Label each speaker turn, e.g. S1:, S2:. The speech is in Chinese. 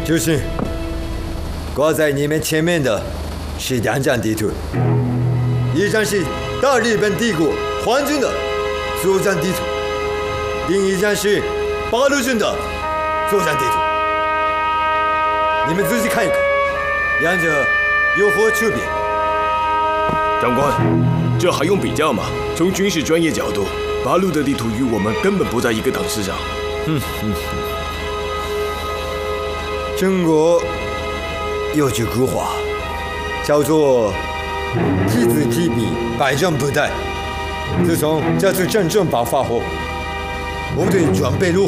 S1: 就是挂在你们前面的是两张地图，一张是大日本帝国皇军的作战地图，另一张是八路军的作战地图。你们仔细看一看，两者有何区别？
S2: 长官，这还用比较吗？从军事专业角度，八路的地图与我们根本不在一个档次上。
S1: 中国有句古话，叫做“知己知彼，百战不殆”。自从这次战争爆发后，我们的准备如何？